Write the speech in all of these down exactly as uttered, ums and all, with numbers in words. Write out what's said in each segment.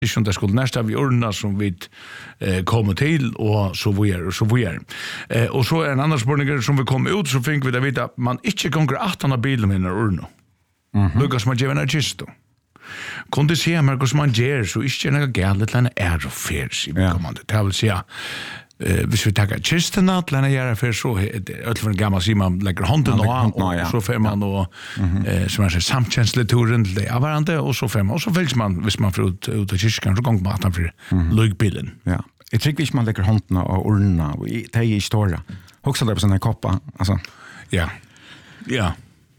Ikke om det skulle nästa vi ordna som vi eh, kommer till och så vidare och så vidare. Eh, och så är en annan spårning som vi kom ut så fick vi det vita att man inte gånger åttan av bilen med en ordna. Mm-hmm. Lukas man ger en artisto. Kunde se Marcus man ger så inte några galet länge är och färs i kommande. Det vill säga Eh, hvis vi tager kisten at lenne gjøre for så er for en gammel sier man legger hånden nå og så får man og eh, som er samtjenslig turen til det av hverandre og så får man og så føles man hvis man får ut, ut av kyrkan så ganger man at han får løgbilen. Ja. Jeg tror ikke man legger hånden og ordene og det er i historie. Hoksa det på sånne kopper altså. Ja. Ja.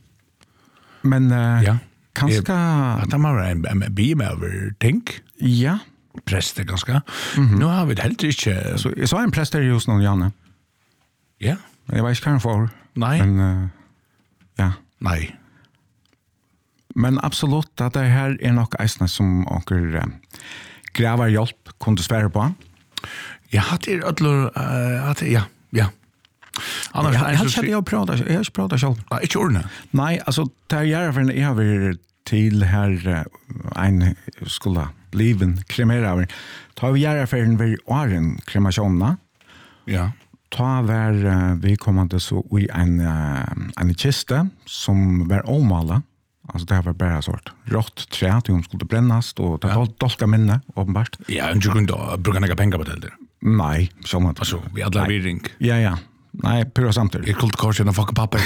Men uh, ja. kanskje at det må være en, en bime over ting. Ja. Präster ganska. Mm-hmm. Nu har vi det helt inte. Så jag sa en präster just någon Janne. Ja. Jag vet inte kan för. Nej. Men uh, ja. Nej. Men absolut att det här är något äsna som onkel uh, grävar hjälp kunde svära på. Jag hade det ödlor uh, att ja, ja. Annars jag hade jag pratat jag har pratat själv. Ja, inte ordna. Nej, alltså där gör för jag har till här uh, en skola liven kremera. Ta vi göra för en vi åren kremationerna. Ja. Ta var uh, vi kommande så i en uh, en kiste som var omala. Alltså det var bara sort rått trä som skulle brännas och det var dolka minne uppenbart. Ja, och du kunde bruka några pengar på det. Nej, så man alltså vi alla vi ring. Ja, ja. Nej, pyra samtidigt. Jag kunde kanske någon fucking pappa.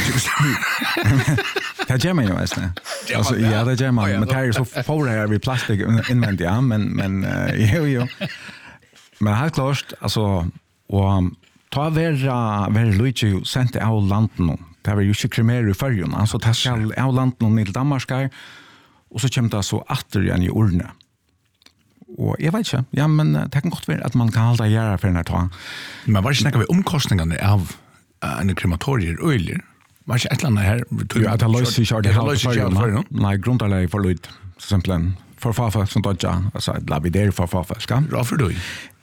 Det gör man ju nästan. Alltså ja, det gör man. Men det är så får här vi plastik invändigt ja, men men uh, jo jo. Men helt klart alltså och ta vara väl Luigi sent av landen. Det var ju inte kremera i färgen. Alltså det ska av landen till Danmark och så kommer det så åter igen i ordne. Och jag vet inte. Ja, men det kan gott vara att man kan hålla göra för den här tån. Men vad snackar vi om kostnaderna av en krematorier öl? Var det ett eller annat här? Ja, att det löser sig det här för nej, grundarläge för lite simpelt för farfar som dodja, alltså lavidera för farfar, ska? Bra för dig.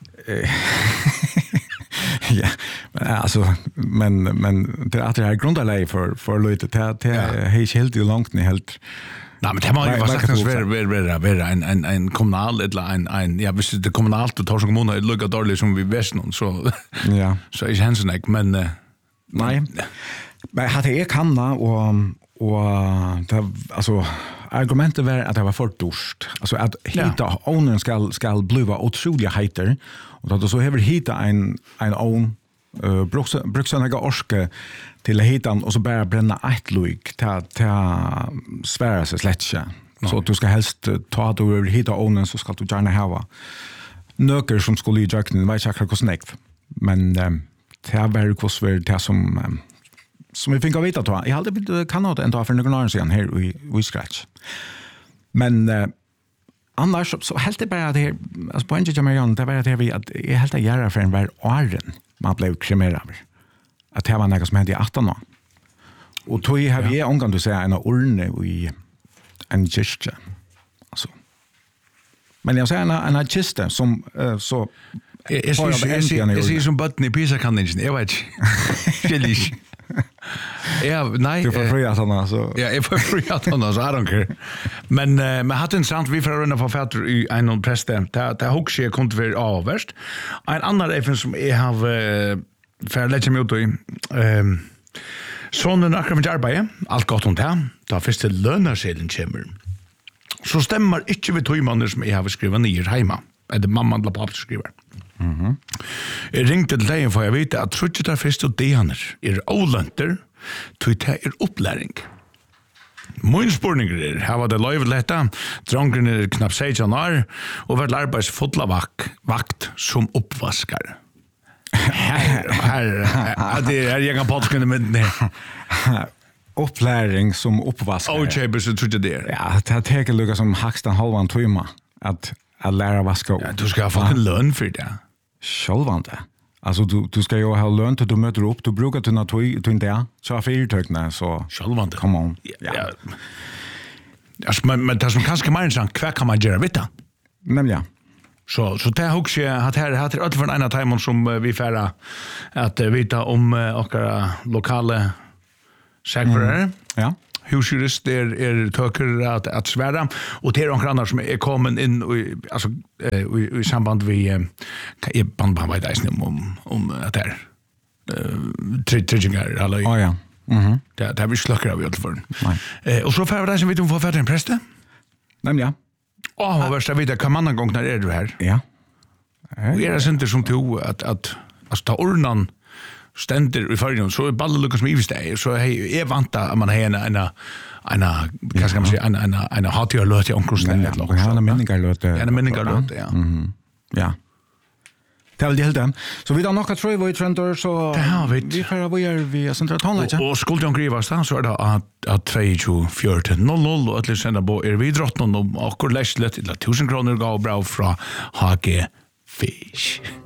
Ja, men alltså men men det att det här grundarläge för för lite det det är helt långt ni helt. Nej, men det har ju varit sagt vara vara vara en en en kommunal eller en en ja, visst det kommunalt och tar så många lugga dåligt som vi vet någon så ja. Så är Hansen ek men uh, nej. Men hade jag kanna och och det alltså argumentet var att det var för torst. Alltså att hita ja. Ånen ska ska bliva otroliga heter och då så har hita en en ån uh, bruksanaga orske till hitan och så bara bränna ett lugg till till svära sig slätcha. Så att du ska helst ta då över hita ånen så ska du gärna ha nöker som skulle i jacken vet jag hur snäckt. Men um, det är väl kostvär det som um, som vi fick av vita då. Jag hade kan ha det ändå för några år sedan här i i scratch. Men uh, annars så, så helt det bara det här alltså på en jamarion det var det vi att jag helt att göra för en var åren man blev kremerad. Att det var något som hände i arton år. Och då har vi ja. Omgång att säga en urne i en kyrka. Alltså. Men jag säger en, en kyrka som uh, så jag ser som button i Pisa-kanningen. Jag vet inte. Ja, nej. Du får fri att han så. Ja, jag får fri att han så I don't care. Men uh, men hade en sant vi för runna för fatter i en prästen. Det det hoxie kunde vara avvärst. En annan även som jag har uh, för lägga mig ut i ehm sonen akkurat med arbete. Allt gott om det. Då första lönarselen kommer. Så stämmer inte vi tojmannen som jag har skrivit ner hemma. Eller mamma eller pappa skriver. Mhm. Jag ringte till dig för jag vet att truttet är först och deaner är olönter till det är uppläring. Min spårning är här var det löjvet lätta, dronken är knappt sexton år och var arbets fotla vakt, vakt som uppvaskar. Här, här, det är jag kan podden med det. Uppläring som uppvaskar. Och chambers så tror det. Ja, det tar lugga som högsta halvan timme att att lära vaska. Ja, du ska få en lön för det. Självande. Alltså du du ska ju ha lön till du möter upp, du brukar till när du du inte så affärtökna så självande. Come on. Ja. Ja, men men det som kanske mer intressant, kvar kan man göra vet du? Nämligen. Så så det hooks jag har här har det för en annan timon som vi färra att vita om och lokala säkrar. Ja. husjurist er, er tøker at, at svære, og det er noen andre som er kommet inn i, altså, i, i samband med i bandband om, om, om at det er tridgingar, eller ja. Ja. Mhm. Det det har vi slackar av i alla fall. Eh och så får vi det som vi får för en präste. Nej, ja. Åh, vad värsta vid det kan man en gång när är du här. Ja. Och är det inte som to att att alltså ta ornan ständer i förrjun så är ballen lukas som ivsteg så hej är vanta att man har en en en vad ska man säga en en en hot your lot i onkelsten ett lock. Ja, en minningar lot. En minningar lot, ja. Mhm. Ja. Det är väl helt den. Så vi har nog att tror vi trender så det har vi. Vi får vi är vi centralt tonläge. Och skulle jag skriva så så är det att att två fjorton noll noll och att sända på er vidrotten och akkurat läslet till tusen kronor gå bra från H G Fish.